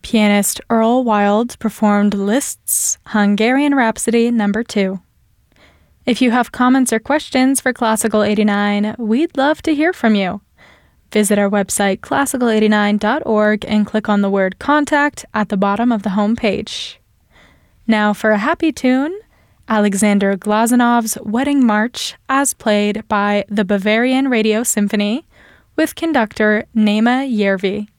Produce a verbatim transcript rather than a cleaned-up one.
Pianist Earl Wild performed Liszt's Hungarian Rhapsody number two. If you have comments or questions for Classical eighty-nine, we'd love to hear from you. Visit our website classical eighty-nine dot org and click on the word Contact at the bottom of the home page. Now for a happy tune, Alexander Glazanov's Wedding March as played by the Bavarian Radio Symphony with conductor Naima Järvi.